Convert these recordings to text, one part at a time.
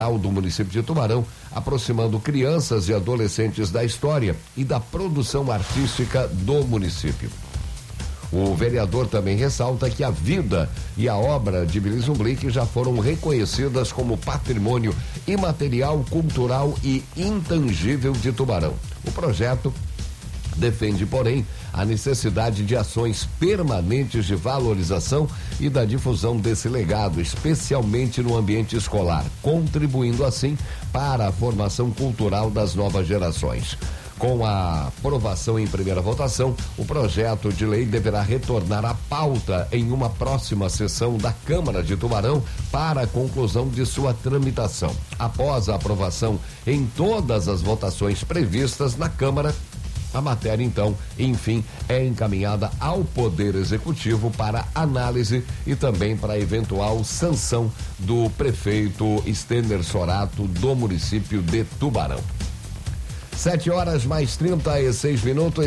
do município de Tubarão, aproximando crianças e adolescentes da história e da produção artística do município. O vereador também ressalta que a vida e a obra de Billy Zumblick já foram reconhecidas como patrimônio imaterial, cultural e intangível de Tubarão. O projeto defende, porém, a necessidade de ações permanentes de valorização e da difusão desse legado, especialmente no ambiente escolar, contribuindo assim para a formação cultural das novas gerações. Com a aprovação em primeira votação, o projeto de lei deverá retornar à pauta em uma próxima sessão da Câmara de Tubarão para a conclusão de sua tramitação. Após a aprovação em todas as votações previstas na Câmara, a matéria, então, enfim, é encaminhada ao Poder Executivo para análise e também para eventual sanção do prefeito Stêner Sorato do município de Tubarão. 7h mais 36 minutos,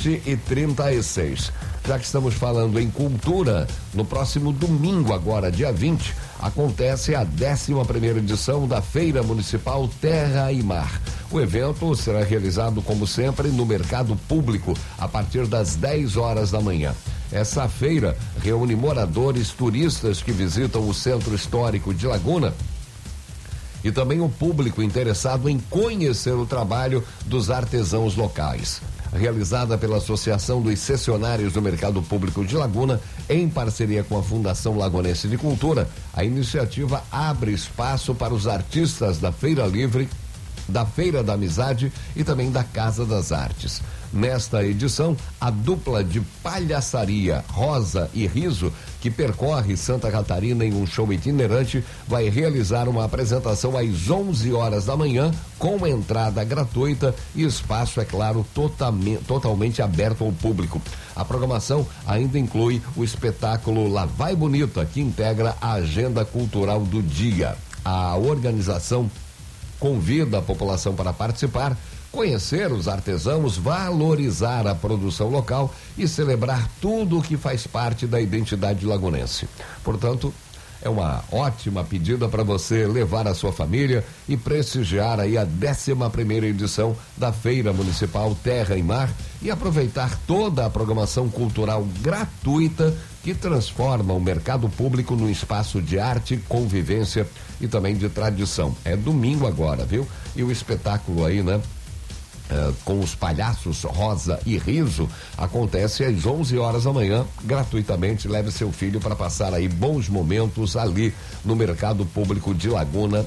7h36. Já que estamos falando em cultura, no próximo domingo, agora, dia 20, acontece a 11ª edição da Feira Municipal Terra e Mar. O evento será realizado, como sempre, no mercado público, a partir das 10 horas da manhã. Essa feira reúne moradores, turistas que visitam o Centro Histórico de Laguna e também o público interessado em conhecer o trabalho dos artesãos locais. Realizada pela Associação dos Cessionários do Mercado Público de Laguna, em parceria com a Fundação Lagonense de Cultura, a iniciativa abre espaço para os artistas da Feira Livre, da Feira da Amizade e também da Casa das Artes. Nesta edição, a dupla de palhaçaria Rosa e Riso, que percorre Santa Catarina em um show itinerante, vai realizar uma apresentação às 11 horas da manhã, com entrada gratuita e espaço, é claro, totalmente aberto ao público. A programação ainda inclui o espetáculo Lá Vai Bonita, que integra a agenda cultural do dia. A organização convida a população para participar, conhecer os artesãos, valorizar a produção local e celebrar tudo o que faz parte da identidade lagunense. Portanto, é uma ótima pedida para você levar a sua família e prestigiar aí a 11ª edição da Feira Municipal Terra e Mar e aproveitar toda a programação cultural gratuita que transforma o mercado público num espaço de arte, convivência e também de tradição. É domingo agora, viu? E o espetáculo aí, né? Com os palhaços Rosa e Riso, acontece às 11 horas da manhã, gratuitamente. Leve seu filho para passar aí bons momentos ali no Mercado Público de Laguna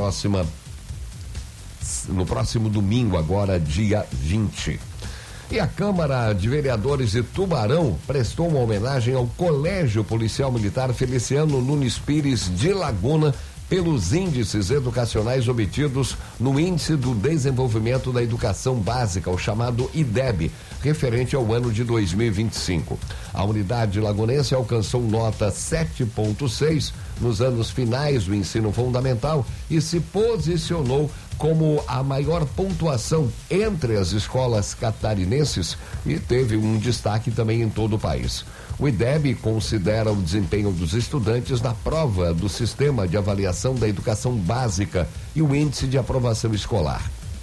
no próximo domingo, agora dia 20. E a Câmara de Vereadores de Tubarão prestou uma homenagem ao Colégio Policial Militar Feliciano Nunes Pires de Laguna pelos índices educacionais obtidos no Índice do Desenvolvimento da Educação Básica, o chamado IDEB, referente ao ano de 2025. A unidade lagunense alcançou nota 7,6 nos anos finais do ensino fundamental e se posicionou como a maior pontuação entre as escolas catarinenses e teve um destaque também em todo o país. O IDEB considera o desempenho dos estudantes na prova do Sistema de Avaliação da Educação Básica e o Índice de Aprovação Escolar.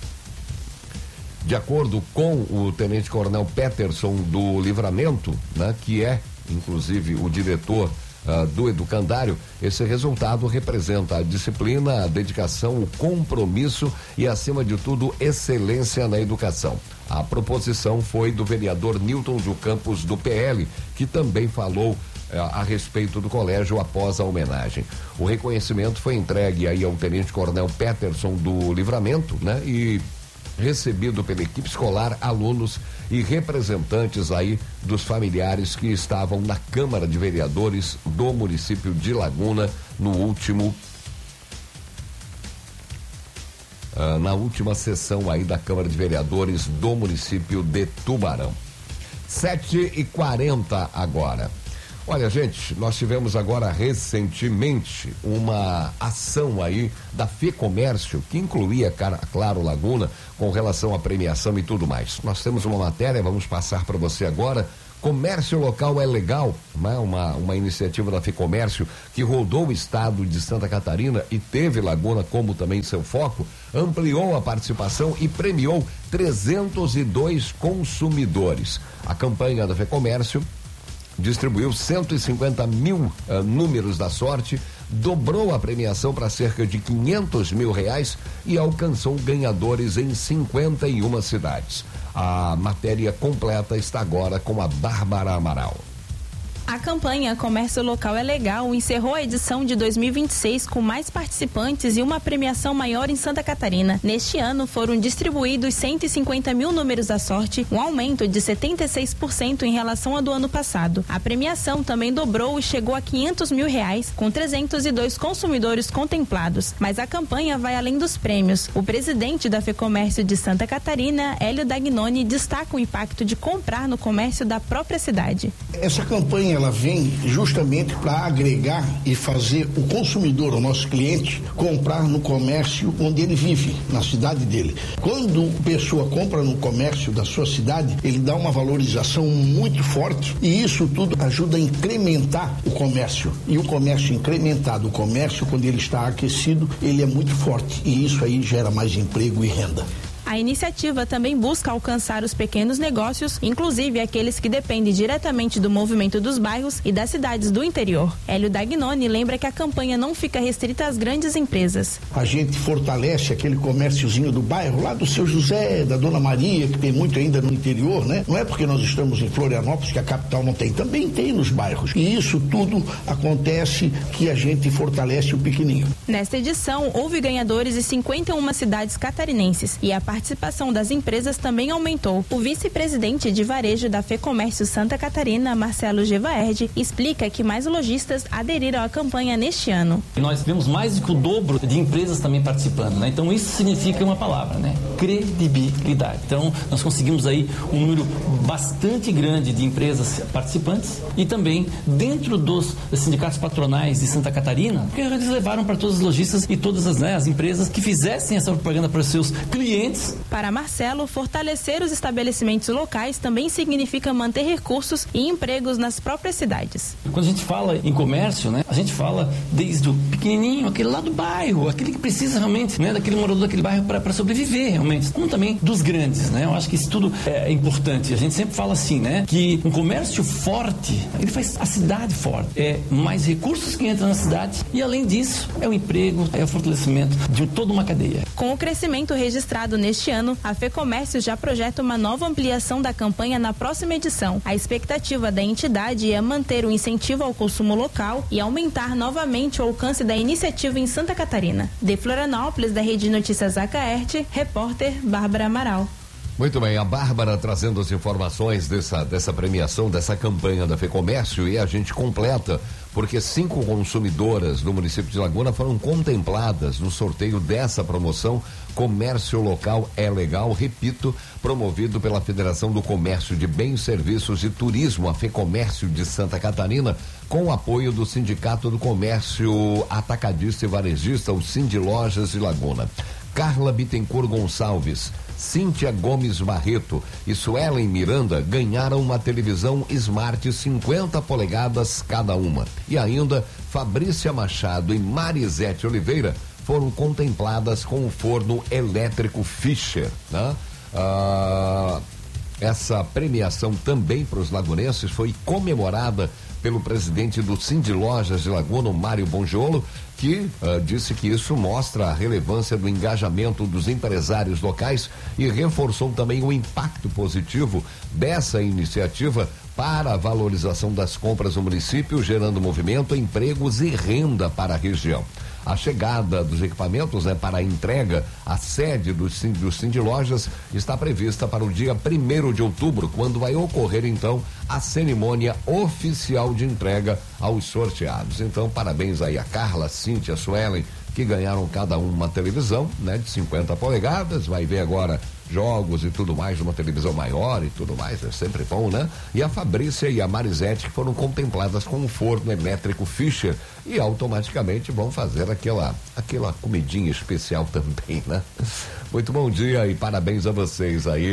De acordo com o tenente-coronel Peterson do Livramento, né, que é, inclusive, o diretor do educandário, esse resultado representa a disciplina, a dedicação, o compromisso e, acima de tudo, excelência na educação. A proposição foi do vereador Nilton do Campos, do PL, que também falou a respeito do colégio após a homenagem. O reconhecimento foi entregue aí ao tenente-coronel Peterson do Livramento, né? E recebido pela equipe escolar, alunos e representantes aí dos familiares que estavam na Câmara de Vereadores do município de Laguna na última sessão aí da Câmara de Vereadores do município de Tubarão. 7h40 agora. Olha, gente, nós tivemos agora recentemente uma ação aí da FEComércio, que incluía, claro, Laguna, com relação à premiação e tudo mais. Nós temos uma matéria, vamos passar para você agora, Comércio local é legal, né? Uma iniciativa da FEComércio que rodou o estado de Santa Catarina e teve Laguna como também seu foco, ampliou a participação e premiou 302 consumidores. A campanha da FEComércio distribuiu 150 mil números da sorte, dobrou a premiação para cerca de R$500 mil e alcançou ganhadores em 51 cidades. A matéria completa está agora com a Bárbara Amaral. A campanha Comércio Local é Legal encerrou a edição de 2026 com mais participantes e uma premiação maior em Santa Catarina. Neste ano foram distribuídos 150 mil números da sorte, um aumento de 76% em relação ao do ano passado. A premiação também dobrou e chegou a R$500 mil, com 302 consumidores contemplados. Mas a campanha vai além dos prêmios. O presidente da FEComércio de Santa Catarina, Hélio Dagnoni, destaca o impacto de comprar no comércio da própria cidade. Essa campanha ela vem justamente para agregar e fazer o consumidor, o nosso cliente, comprar no comércio onde ele vive, na cidade dele. Quando a pessoa compra no comércio da sua cidade, ele dá uma valorização muito forte e isso tudo ajuda a incrementar o comércio. E o comércio incrementado, o comércio quando ele está aquecido, ele é muito forte e isso aí gera mais emprego e renda. A iniciativa também busca alcançar os pequenos negócios, inclusive aqueles que dependem diretamente do movimento dos bairros e das cidades do interior. Hélio Dagnoni lembra que a campanha não fica restrita às grandes empresas. A gente fortalece aquele comérciozinho do bairro, lá do Seu José, da Dona Maria, que tem muito ainda no interior, né? Não é porque nós estamos em Florianópolis que a capital não tem, também tem nos bairros. E isso tudo acontece que a gente fortalece o pequenininho. Nesta edição, houve ganhadores de 51 cidades catarinenses e a participação das empresas também aumentou. O vice-presidente de varejo da FEComércio Santa Catarina, Marcelo Gevaerd, explica que mais lojistas aderiram à campanha neste ano. Nós vemos mais do que o dobro de empresas também participando, né? Então isso significa uma palavra, né? Credibilidade. Então nós conseguimos aí um número bastante grande de empresas participantes e também dentro dos sindicatos patronais de Santa Catarina, porque eles levaram para todos os lojistas e todas as empresas que fizessem essa propaganda para os seus clientes. Para Marcelo, fortalecer os estabelecimentos locais também significa manter recursos e empregos nas próprias cidades. Quando a gente fala em comércio, né, a gente fala desde o pequenininho, aquele lá do bairro, aquele que precisa realmente, né, daquele morador daquele bairro para sobreviver realmente, como também dos grandes, né? Eu acho que isso tudo é importante. A gente sempre fala assim, né, que um comércio forte, ele faz a cidade forte. É mais recursos que entram na cidade e além disso, é o emprego, é o fortalecimento de toda uma cadeia. Com o crescimento registrado neste ano, a FEComércio já projeta uma nova ampliação da campanha na próxima edição. A expectativa da entidade é manter o incentivo ao consumo local e aumentar novamente o alcance da iniciativa em Santa Catarina. De Florianópolis, da Rede Notícias Acaerte, repórter Bárbara Amaral. Muito bem, a Bárbara trazendo as informações dessa premiação, dessa campanha da FEComércio, e a gente completa, porque 5 consumidoras do município de Laguna foram contempladas no sorteio dessa promoção Comércio Local é Legal, repito, promovido pela Federação do Comércio de Bens, Serviços e Turismo, a FEComércio de Santa Catarina, com o apoio do Sindicato do Comércio Atacadista e Varejista, o Sindilojas de Laguna. Carla Bittencourt Gonçalves, Cíntia Gomes Barreto e Suelen Miranda ganharam uma televisão Smart 50 polegadas cada uma. E ainda Fabrícia Machado e Marisete Oliveira foram contempladas com o forno elétrico Fischer, né? Essa premiação também para os lagunenses foi comemorada pelo presidente do Sindilojas de Laguna, o Mário Bongiolo, que disse que isso mostra a relevância do engajamento dos empresários locais e reforçou também o impacto positivo dessa iniciativa para a valorização das compras no município, gerando movimento, empregos e renda para a região. A chegada dos equipamentos, né, para a entrega à sede dos Sindilojas está prevista para o dia 1º de outubro, quando vai ocorrer então a cerimônia oficial de entrega aos sorteados. Então, parabéns aí a Carla, Cíntia, Suelen, que ganharam cada uma televisão, né, de 50 polegadas, vai ver agora jogos e tudo mais, uma televisão maior e tudo mais, é sempre bom, né? E a Fabrícia e a Marisete, que foram contempladas com um forno elétrico Fischer e automaticamente vão fazer aquela comidinha especial também, né? Muito bom dia e parabéns a vocês aí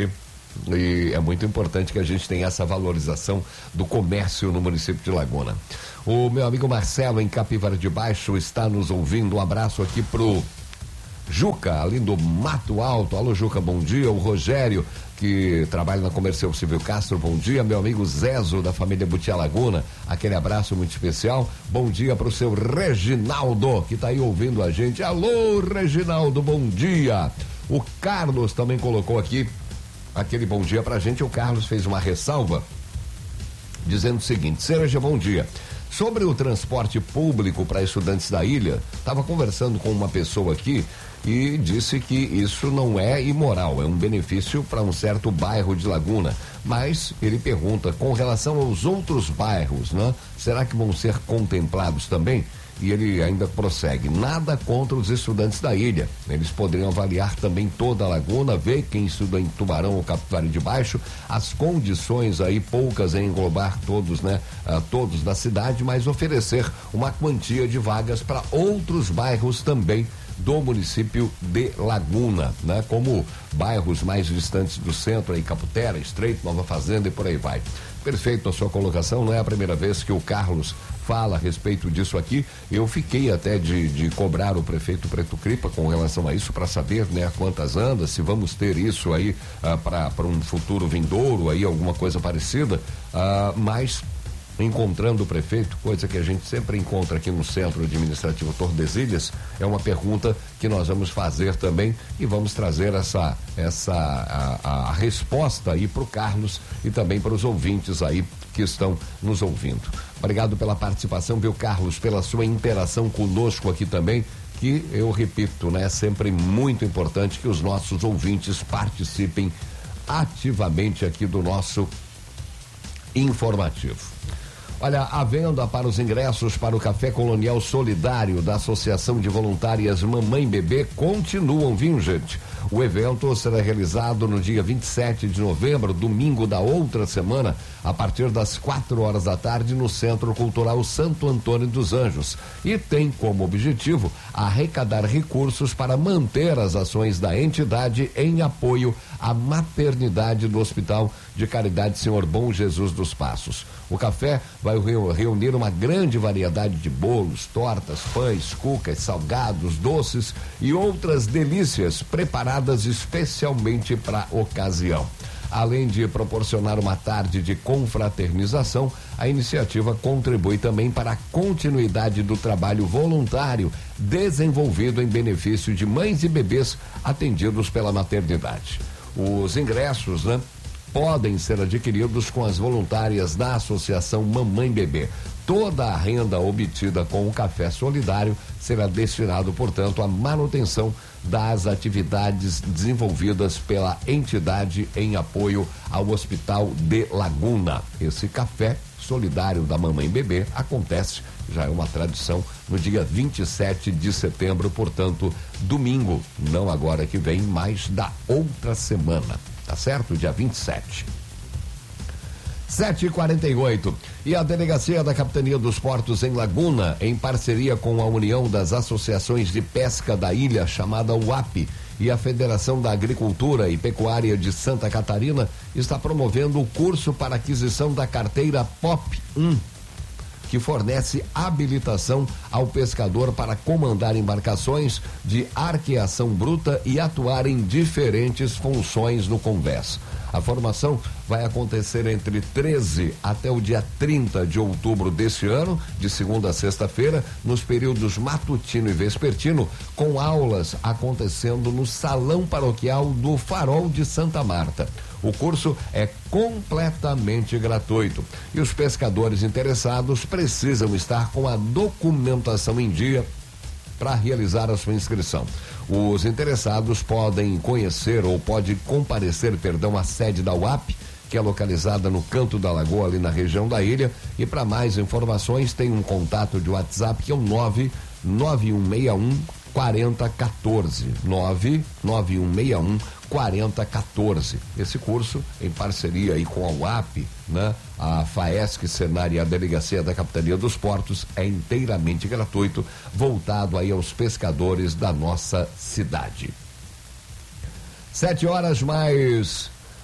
E é muito importante que a gente tenha essa valorização do comércio no município de Laguna. O meu amigo Marcelo, em Capivari de Baixo, está nos ouvindo. Um abraço aqui pro Juca, ali do Mato Alto. Alô, Juca, bom dia. O Rogério, que trabalha na Comercial Civil Castro, bom dia. Meu amigo Zezo, da família Butia Laguna, aquele abraço muito especial. Bom dia pro seu Reginaldo, que tá aí ouvindo a gente. Alô, Reginaldo, bom dia. O Carlos também colocou aqui aquele bom dia pra gente. O Carlos fez uma ressalva dizendo o seguinte: Cereja, bom dia. Sobre o transporte público para estudantes da ilha, estava conversando com uma pessoa aqui e disse que isso não é imoral, é um benefício para um certo bairro de Laguna. Mas ele pergunta, com relação aos outros bairros, né? Será que vão ser contemplados também? E ele ainda prossegue: nada contra os estudantes da ilha. Eles poderiam avaliar também toda a Laguna, ver quem estuda em Tubarão ou Capivari de Baixo, as condições aí, poucas em englobar todos, né? Todos da cidade, mas oferecer uma quantia de vagas para outros bairros também do município de Laguna, né? Como bairros mais distantes do centro, aí Caputera, Estreito, Nova Fazenda e por aí vai. Perfeito a sua colocação, não é a primeira vez que o Carlos fala a respeito disso aqui. Eu fiquei até de cobrar o prefeito Preto Cripa com relação a isso, para saber, né, quantas andas, se vamos ter isso aí para um futuro vindouro, aí alguma coisa parecida, mas encontrando o prefeito, coisa que a gente sempre encontra aqui no Centro Administrativo Tordesilhas, é uma pergunta que nós vamos fazer também e vamos trazer a resposta aí para o Carlos e também para os ouvintes aí que estão nos ouvindo. Obrigado pela participação, viu, Carlos, pela sua interação conosco aqui também, que eu repito, né, é sempre muito importante que os nossos ouvintes participem ativamente aqui do nosso informativo. Olha, a venda para os ingressos para o Café Colonial Solidário da Associação de Voluntárias Mamãe Bebê continuam, viu, gente? O evento será realizado no dia 27 de novembro, domingo da outra semana, a partir das 4 da tarde, no Centro Cultural Santo Antônio dos Anjos. E tem como objetivo arrecadar recursos para manter as ações da entidade em apoio à maternidade do Hospital de Caridade Senhor Bom Jesus dos Passos. O café vai reunir uma grande variedade de bolos, tortas, pães, cucas, salgados, doces e outras delícias preparadas especialmente para a ocasião. Além de proporcionar uma tarde de confraternização, a iniciativa contribui também para a continuidade do trabalho voluntário desenvolvido em benefício de mães e bebês atendidos pela maternidade. Os ingressos, né, podem ser adquiridos com as voluntárias da Associação Mamãe Bebê. Toda a renda obtida com o café solidário será destinado, portanto, à manutenção das atividades desenvolvidas pela entidade em apoio ao Hospital de Laguna. Esse café solidário da Mamãe Bebê acontece, já é uma tradição, no dia 27 de setembro, portanto, domingo, não agora que vem, mas da outra semana. Tá certo? Dia 27. 7h48. E a Delegacia da Capitania dos Portos em Laguna, em parceria com a União das Associações de Pesca da Ilha, chamada UAP, e a Federação da Agricultura e Pecuária de Santa Catarina, está promovendo o curso para aquisição da carteira POP 1, que fornece habilitação ao pescador para comandar embarcações de arqueação bruta e atuar em diferentes funções no convés. A formação vai acontecer entre 13 até o dia 30 de outubro deste ano, de segunda a sexta-feira, nos períodos matutino e vespertino, com aulas acontecendo no Salão Paroquial do Farol de Santa Marta. O curso é completamente gratuito e os pescadores interessados precisam estar com a documentação em dia para realizar a sua inscrição. Os interessados podem conhecer ou pode comparecer, à sede da UAP, que é localizada no Canto da Lagoa, ali na região da ilha, e para mais informações tem um contato de WhatsApp que é o 99161 4014, 99161 4014. Esse curso em parceria aí com a UAP, né? A FAESC, Senar e a Delegacia da Capitania dos Portos, é inteiramente gratuito, voltado aí aos pescadores da nossa cidade. 7h mais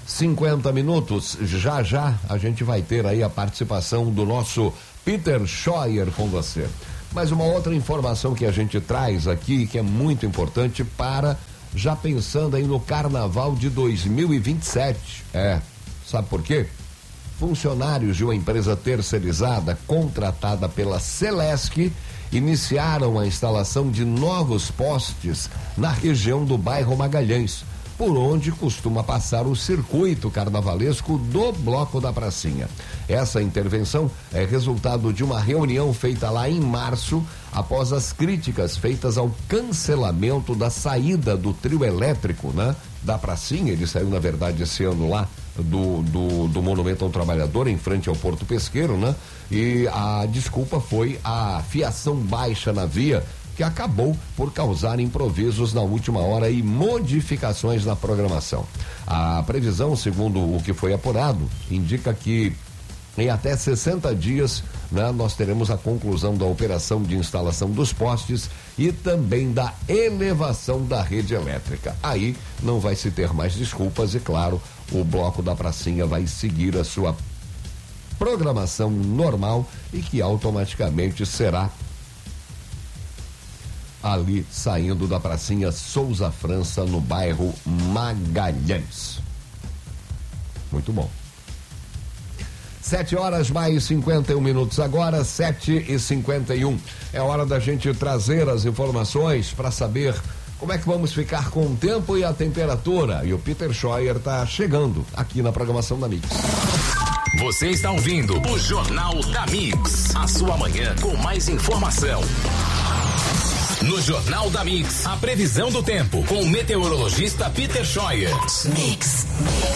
50 minutos. Já já a gente vai ter aí a participação do nosso Peter Scheuer com você. Mas uma outra informação que a gente traz aqui, que é muito importante para, já pensando aí no Carnaval de 2027. Sabe por quê? Funcionários de uma empresa terceirizada contratada pela Celesc iniciaram a instalação de novos postes na região do bairro Magalhães, por onde costuma passar o circuito carnavalesco do Bloco da Pracinha. Essa intervenção é resultado de uma reunião feita lá em março, após as críticas feitas ao cancelamento da saída do trio elétrico, né? Da Pracinha. Ele saiu, na verdade, esse ano lá do Monumento ao Trabalhador, em frente ao Porto Pesqueiro, né? E a desculpa foi a fiação baixa na via, que acabou por causar improvisos na última hora e modificações na programação. A previsão, segundo o que foi apurado, indica que em até 60 dias, né, nós teremos a conclusão da operação de instalação dos postes e também da elevação da rede elétrica. Aí não vai se ter mais desculpas e, claro, o Bloco da Pracinha vai seguir a sua programação normal e que automaticamente será ali saindo da Pracinha Souza França, no bairro Magalhães. Muito bom. 7 horas mais 51 minutos agora, 7h51. É hora da gente trazer as informações para saber como é que vamos ficar com o tempo e a temperatura. E o Peter Scheuer está chegando aqui na programação da Mix. Você está ouvindo o Jornal da Mix, a sua manhã com mais informação. No Jornal da Mix, a previsão do tempo com o meteorologista Peter Scheuer. Mix.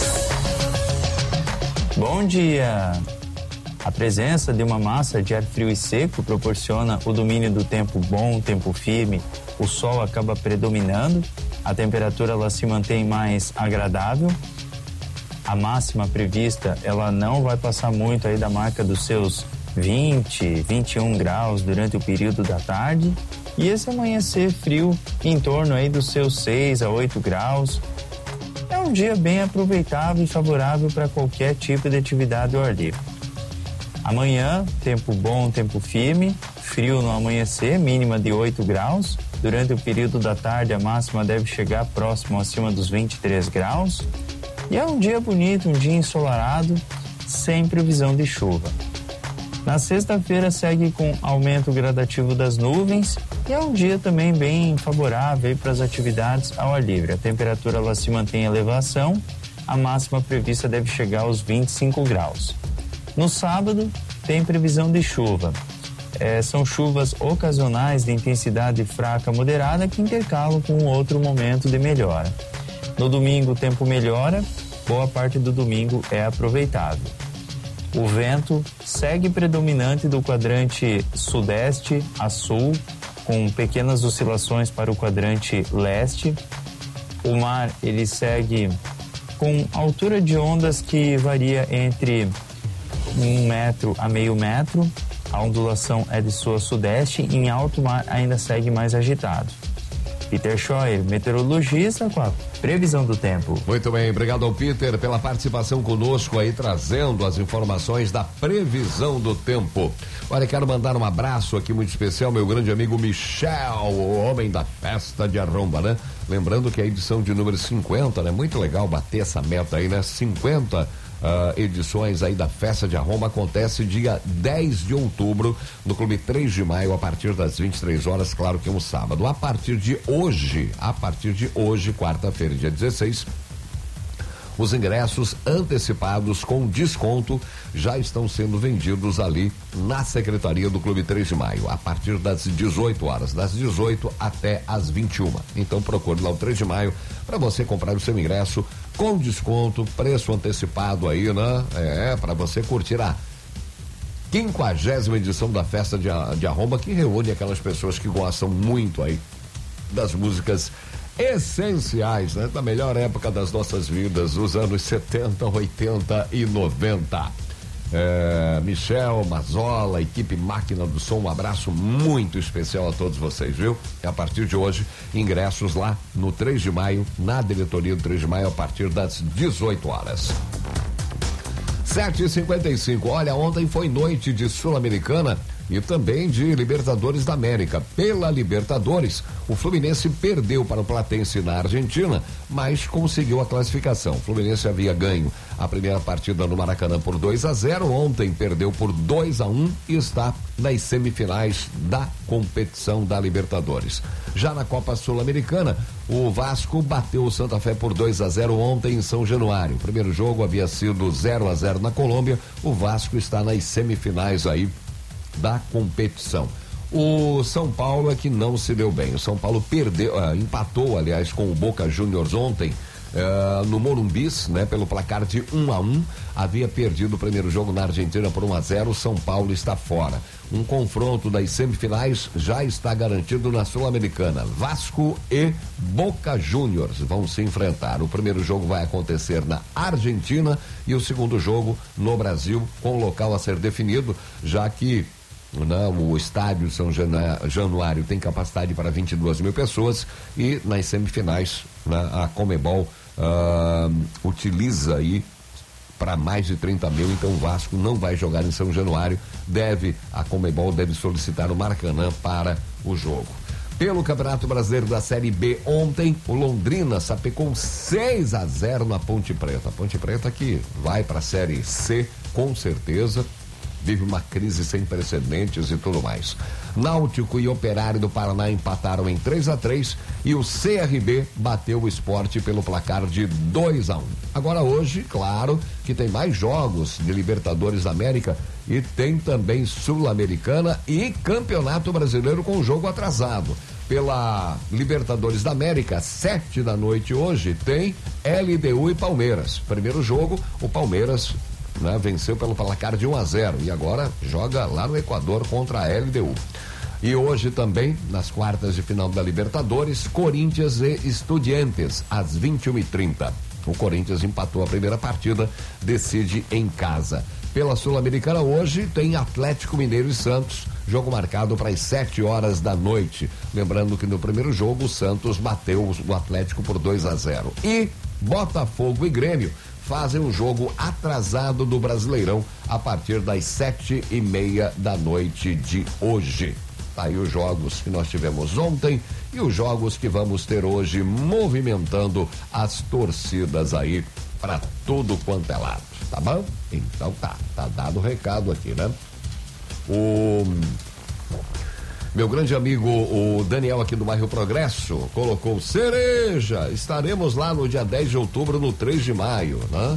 Bom dia! A presença de uma massa de ar frio e seco proporciona o domínio do tempo bom, tempo firme. O sol acaba predominando, a temperatura ela se mantém mais agradável. A máxima prevista, ela não vai passar muito aí da marca dos seus 20, 21 graus durante o período da tarde. E esse amanhecer frio em torno aí dos seus 6 a 8 graus. É um dia bem aproveitável e favorável para qualquer tipo de atividade ao ar livre. Amanhã, tempo bom, tempo firme, frio no amanhecer, mínima de 8 graus. Durante o período da tarde, a máxima deve chegar próximo acima dos 23 graus. E é um dia bonito, um dia ensolarado, sem previsão de chuva. Na sexta-feira segue com aumento gradativo das nuvens e é um dia também bem favorável para as atividades ao ar livre. A temperatura ela se mantém em elevação, a máxima prevista deve chegar aos 25 graus. No sábado tem previsão de chuva. São chuvas ocasionais de intensidade fraca a moderada que intercalam com outro momento de melhora. No domingo o tempo melhora, boa parte do domingo é aproveitável. O vento segue predominante do quadrante sudeste a sul, com pequenas oscilações para o quadrante leste. O mar, ele segue com altura de ondas que varia entre 1 metro a meio metro. A ondulação é de sul a sudeste e em alto mar ainda segue mais agitado. Peter Scheuer, meteorologista, com a previsão do tempo. Muito bem, obrigado ao Peter pela participação conosco aí, trazendo as informações da previsão do tempo. Olha, quero mandar um abraço aqui muito especial, meu grande amigo Michel, o homem da festa de arromba, né? Lembrando que a edição de número 50, né? Muito legal bater essa meta aí, né? 50 edições aí da Festa de Arromba acontece dia 10 de outubro no Clube 3 de Maio, a partir das 23 horas, claro que é um sábado. A partir de hoje, quarta-feira, dia 16, os ingressos antecipados com desconto já estão sendo vendidos ali na Secretaria do Clube 3 de Maio, a partir das 18 horas, das 18 até as 21. Então procure lá o 3 de Maio para você comprar o seu ingresso com desconto, preço antecipado aí, né? Para você curtir a 50ª edição da Festa de Arromba, que reúne aquelas pessoas que gostam muito aí das músicas essenciais, né? Da melhor época das nossas vidas, os anos 70, 80 e 90. Michel, Mazola, equipe Máquina do Som, um abraço muito especial a todos vocês, viu? E a partir de hoje, ingressos lá no 3 de maio, na diretoria do 3 de maio, a partir das 18 horas. 7h55, olha, ontem foi noite de Sul-Americana e também de Libertadores da América. Pela Libertadores, o Fluminense perdeu para o Platense na Argentina, mas conseguiu a classificação. O Fluminense havia ganho a primeira partida no Maracanã por 2-0, ontem perdeu por 2-1 e está nas semifinais da competição da Libertadores. Já na Copa Sul-Americana, o Vasco bateu o Santa Fé por 2-0 ontem em São Januário. O primeiro jogo havia sido 0-0 na Colômbia. O Vasco está nas semifinais aí da competição. O São Paulo é que não se deu bem. O São Paulo empatou, aliás, com o Boca Juniors ontem no Morumbis, né, pelo placar de 1-1. Havia perdido o primeiro jogo na Argentina por 1-0. O São Paulo está fora. Um confronto das semifinais já está garantido na Sul-Americana. Vasco e Boca Juniors vão se enfrentar. O primeiro jogo vai acontecer na Argentina e o segundo jogo no Brasil, com o local a ser definido, já que o estádio São Januário tem capacidade para 22 mil pessoas e nas semifinais, a Conmebol utiliza aí para mais de 30 mil, então o Vasco não vai jogar em São Januário, a Conmebol deve solicitar o Maracanã para o jogo. Pelo Campeonato Brasileiro da Série B, ontem o Londrina sapecou 6-0 na Ponte Preta. A Ponte Preta que vai para a Série C com certeza, vive uma crise sem precedentes e tudo mais. Náutico e Operário do Paraná empataram em 3-3 e o CRB bateu o Sport pelo placar de 2-1. Agora hoje, claro, que tem mais jogos de Libertadores da América e tem também Sul-Americana e Campeonato Brasileiro com jogo atrasado. Pela Libertadores da América, 7 da noite hoje, tem LDU e Palmeiras. Primeiro jogo, o Palmeiras venceu pelo placar de 1-0 e agora joga lá no Equador contra a LDU. E hoje também, nas quartas de final da Libertadores, Corinthians e Estudiantes, às 21h30. O Corinthians empatou a primeira partida, decide em casa. Pela Sul-Americana hoje tem Atlético Mineiro e Santos, jogo marcado para as 7 horas da noite. Lembrando que no primeiro jogo o Santos bateu o Atlético por 2-0. E Botafogo e Grêmio fazem um jogo atrasado do Brasileirão a partir das 7h30 da noite de hoje. Tá aí os jogos que nós tivemos ontem e os jogos que vamos ter hoje, movimentando as torcidas aí para tudo quanto é lado, tá bom? Então tá dado o recado aqui, né? O meu grande amigo, o Daniel aqui do bairro Progresso, colocou cereja, estaremos lá no dia 10 de outubro, no 3 de maio, né?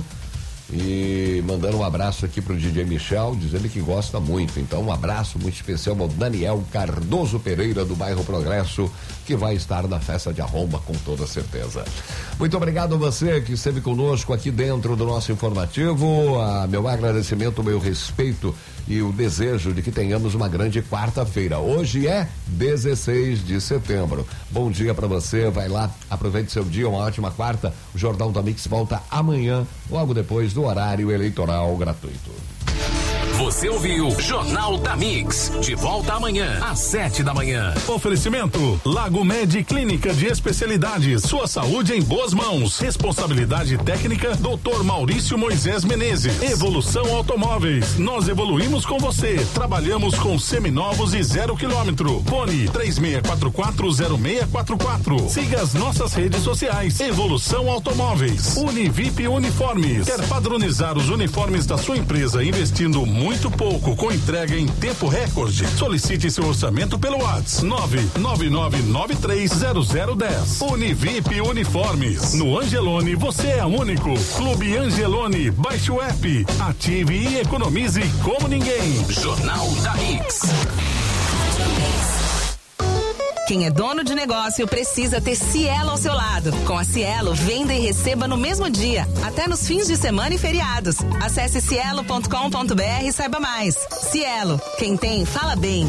E mandando um abraço aqui pro DJ Michel, dizendo que gosta muito. Então, um abraço muito especial ao Daniel Cardoso Pereira, do bairro Progresso, que vai estar na festa de arromba com toda certeza. Muito obrigado a você que esteve conosco aqui dentro do nosso informativo. Meu agradecimento, meu respeito e o desejo de que tenhamos uma grande quarta-feira. Hoje é 16 de setembro. Bom dia para você, vai lá, aproveite seu dia, uma ótima quarta. O Jornal da Mix volta amanhã, logo depois do horário eleitoral gratuito. Você ouviu Jornal da Mix, de volta amanhã às 7 da manhã. Oferecimento Lago Med Clínica de Especialidades, sua saúde em boas mãos. Responsabilidade técnica Dr. Maurício Moisés Menezes. Evolução Automóveis, nós evoluímos com você. Trabalhamos com seminovos e 0 km. Fone 36440644. Siga as nossas redes sociais. Evolução Automóveis. Univip Uniformes. Quer padronizar os uniformes da sua empresa investindo muito pouco com entrega em tempo recorde? Solicite seu orçamento pelo WhatsApp 999930010. Univip Uniformes. No Angelone você é único. Clube Angelone. Baixe o app, ative e economize como ninguém. Jornal da Mix. Quem é dono de negócio precisa ter Cielo ao seu lado. Com a Cielo, venda e receba no mesmo dia, até nos fins de semana e feriados. Acesse cielo.com.br e saiba mais. Cielo, quem tem, fala bem.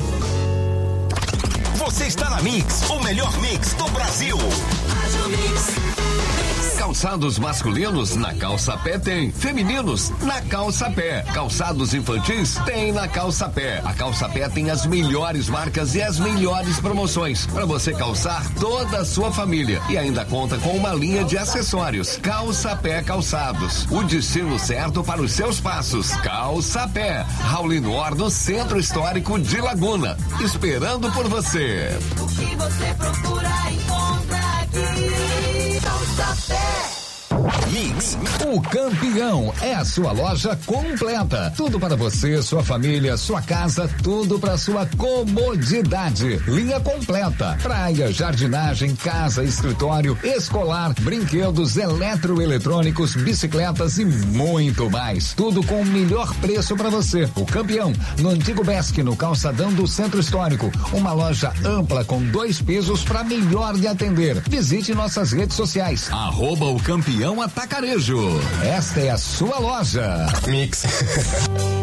Você está na Mix, o melhor mix do Brasil. Calçados masculinos na Calça Pé tem. Femininos na Calça Pé. Calçados infantis tem na Calça Pé. A Calça Pé tem as melhores marcas e as melhores promoções para você calçar toda a sua família. E ainda conta com uma linha de acessórios. Calça Pé Calçados. O destino certo para os seus passos. Calça Pé. Raulino Or, no Centro Histórico de Laguna. Esperando por você. O que você procura encontra aqui. Calça Pé. Mix, o campeão, é a sua loja completa. Tudo para você, sua família, sua casa, tudo para sua comodidade. Linha completa: praia, jardinagem, casa, escritório, escolar, brinquedos, eletroeletrônicos, bicicletas e muito mais. Tudo com o melhor preço para você. O campeão, no Antigo Besc, no calçadão do Centro Histórico. Uma loja ampla com 2 pisos para melhor lhe atender. Visite nossas redes sociais. @o campeão Atacarejo. Esta é a sua loja. Mix.